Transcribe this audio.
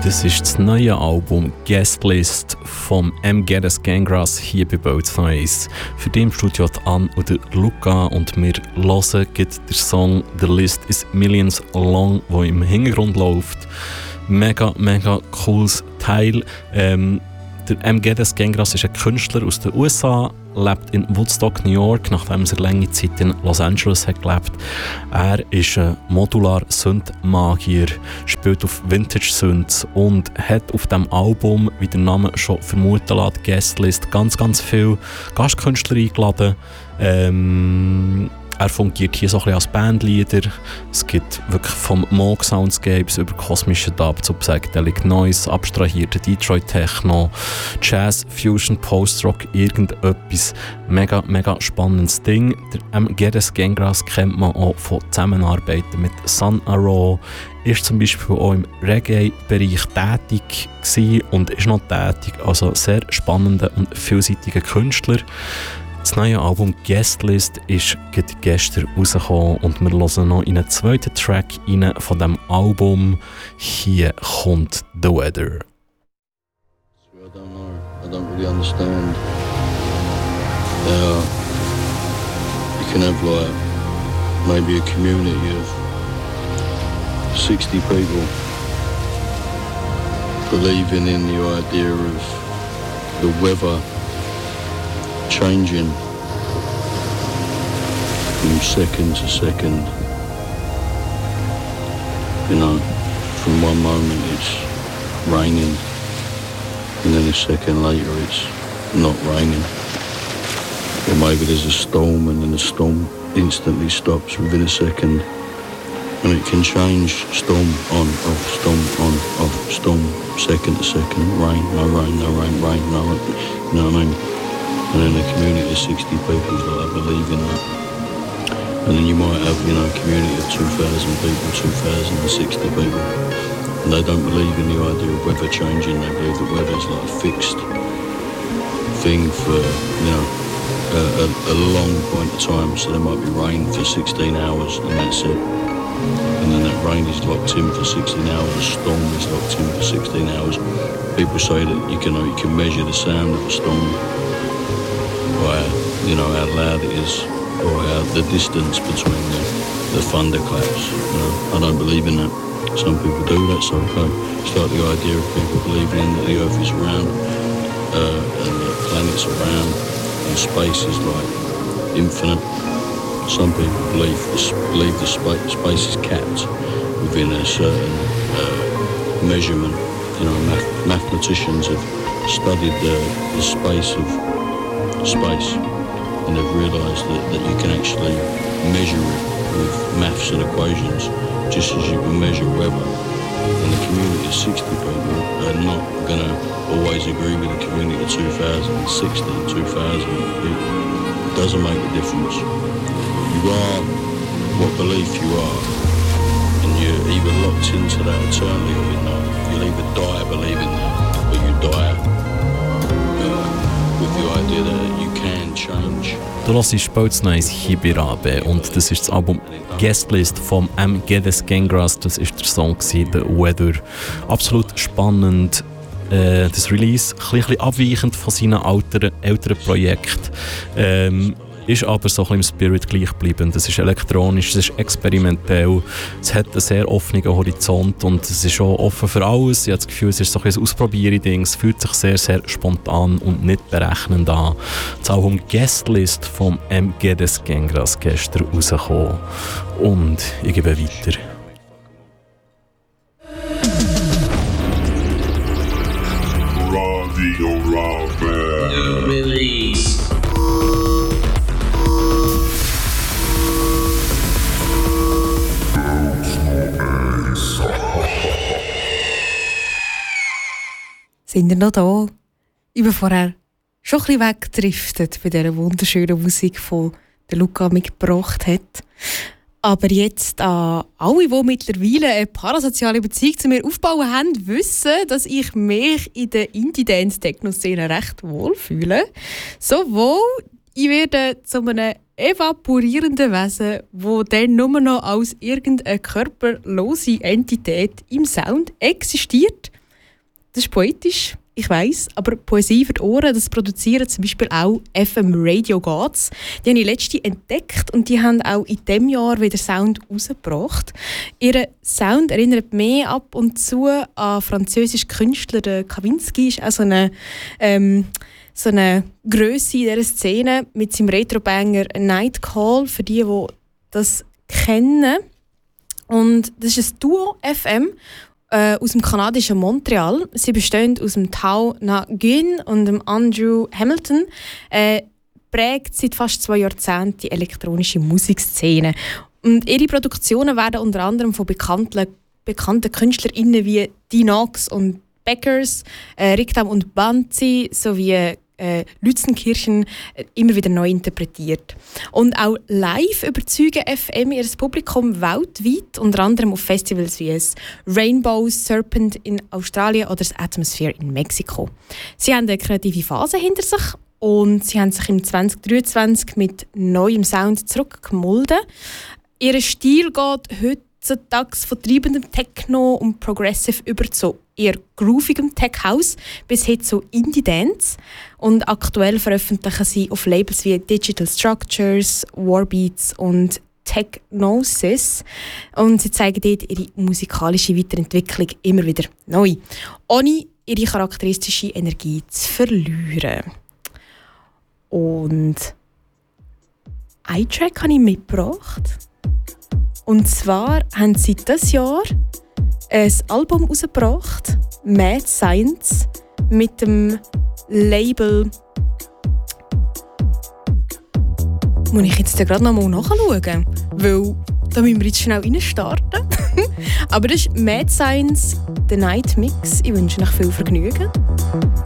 Das ist das neue Album Guestlist vom M. Geddes Ganggrass hier bei Boats Noise. Für den im Studio Anne und Luca und wir hören den Song «The List is Millions Long», der im Hintergrund läuft. Mega, mega cooles Teil. Der M. Geddes Ganggrass ist ein Künstler aus den USA, lebt in Woodstock, New York, nachdem er lange Zeit in Los Angeles hat gelebt. Er ist ein Modular-Synth-Magier, spielt auf Vintage-Synths und hat auf diesem Album, wie der Name schon vermuten lässt, Guestlist, ganz, ganz viele Gastkünstler eingeladen. Er fungiert hier so ein bisschen als Bandleader. Es gibt wirklich vom Moog Soundscapes über kosmische Dub zu Psychedelic Noise, abstrahierte Detroit Techno, Jazz, Fusion, Post-Rock, irgendetwas. Mega, mega spannendes Ding. Der M. Geddes Ganggrass kennt man auch von Zusammenarbeiten mit Sun Arrow. Ist zum Beispiel auch im Reggae-Bereich tätig gewesen und ist noch tätig. Also sehr spannender und vielseitiger Künstler. Das neue Album Guestlist ist gestern rausgekommen und wir hören noch in einen zweiten Track rein von diesem Album. Hier kommt «The Weather». I don't know. I don't really understand. You can have like maybe a community of 60 people believing in the idea of the weather changing from second to second. You know, from one moment it's raining and then a second later it's not raining. Or maybe there's a storm and then the storm instantly stops within a second. And it can change storm on, off, storm on, off, storm, second to second, rain, no rain, no rain, rain, no rain. You know what I mean? And then a community of 60 people that believe in that. And then you might have, you know, a community of 2,000 people, 2,060 people. And they don't believe in the idea of weather changing. They believe that weather's like a fixed thing for, you know, a long point of time. So there might be rain for 16 hours and that's it. And then that rain is locked in for 16 hours, a storm is locked in for 16 hours. People say that you can measure the sound of a storm by, you know, how loud it is or how the distance between the thunderclaps. You know, I don't believe in that. Some people do, that's okay. It's like the idea of people believing that the earth is round and the planets are round and space is like infinite. Some people believe the space is capped within a certain measurement. You know, mathematicians have studied the space of space and they've realised that you can actually measure it with maths and equations just as you can measure weather. And the community of 60 people are not going to always agree with the community of 2,060, 2,000 people. It doesn't make a difference. You are what belief you are, and you're either locked into that eternally or you're not. You'll either die believing that, or you die with the idea that you can change. Du hörst Boats Noise hier bei Rabe und das ist das Album Guestlist vom M. Geddes Ganggrass. Das ist der Song «The Weather». Absolut spannend. Das Release ein bisschen abweichend von seinen älteren Projekten. Ist aber so ein bisschen im Spirit gleichbleibend. Es ist elektronisch, es ist experimentell, es hat einen sehr offenen Horizont und es ist auch offen für alles. Ich habe das Gefühl, es ist so ein Ausprobieren-Ding. Es fühlt sich sehr, sehr spontan und nicht berechnend an. Das Album Guestlist vom M. Geddes Ganggrass gestern rausgekommen. Und ich gebe weiter. Radio Rabe. New release. Sind ihr noch da? Ich bin vorher schon ein bisschen weggedriftet bei dieser wunderschönen Musik, die der Luca mitgebracht hat. Aber jetzt an alle, die mittlerweile eine parasoziale Beziehung zu mir aufbauen haben, wissen, dass ich mich in der Indie-Dance-Techno-Szene recht wohlfühle. Sowohl ich werde zu einem evaporierenden Wesen, das dann nur noch als irgendeine körperlose Entität im Sound existiert. das ist poetisch, ich weiss, aber Poesie für die Ohren, das produzieren zum Beispiel auch FM Radio Gods. Die habe ich letztens entdeckt und die haben auch in diesem Jahr wieder Sound rausgebracht. Ihr Sound erinnert mehr ab und zu an französischen Künstler. Der Kavinsky ist auch so eine Grösse in dieser Szene mit seinem Retro-Banger Night Call, für die das kennen. Und das ist ein Duo FM aus dem kanadischen Montreal. Sie bestehen aus dem Tao Nguyen und dem Andrew Hamilton. Prägt seit fast 2 Jahrzehnten die elektronische Musikszene. Und ihre Produktionen werden unter anderem von bekannten KünstlerInnen wie Dinox und Beckers, Riktam und Banzi sowie Lützenkirchen immer wieder neu interpretiert. Und auch live überzeugen FM ihr Publikum weltweit, unter anderem auf Festivals wie das Rainbow Serpent in Australien oder das Atmosphere in Mexiko. Sie haben eine kreative Phase hinter sich und sie haben sich im 2023 mit neuem Sound zurückgemolden. Ihr Stil geht heutzutage von treibendem Techno und Progressive über zu eher groovigem Tech House bis hin zu Indie Dance. Und aktuell veröffentlichen sie auf Labels wie Digital Structures, Warbeats und Technosis. Und sie zeigen dort ihre musikalische Weiterentwicklung immer wieder neu, ohne ihre charakteristische Energie zu verlieren. Und einen Track habe ich mitgebracht. Und zwar haben sie dieses Jahr ein Album rausgebracht, Mad Science, mit dem Label. Muss ich jetzt gerade noch mal nachschauen, weil da müssen wir jetzt schnell reinstarten. Aber das ist Mad Science, The Night Mix. Ich wünsche euch viel Vergnügen.